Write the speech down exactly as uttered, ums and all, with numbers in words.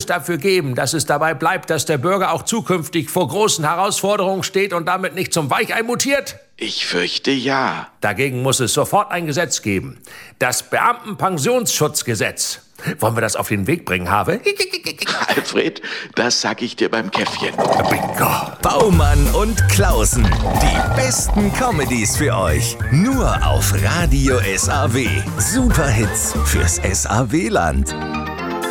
dafür geben, dass es dabei bleibt, dass der Bürger auch zukünftig vor großen Herausforderungen steht und damit nicht zum Weichei mutiert? Ich fürchte ja. Dagegen muss es sofort ein Gesetz geben. Das Beamtenpensionsschutzgesetz. Wollen wir das auf den Weg bringen, Have? Alfred, das sag ich dir beim Käffchen. Bingo. Baumann und Klausen. Die besten Comedies für euch. Nur auf Radio S A W. Superhits fürs S A W-Land.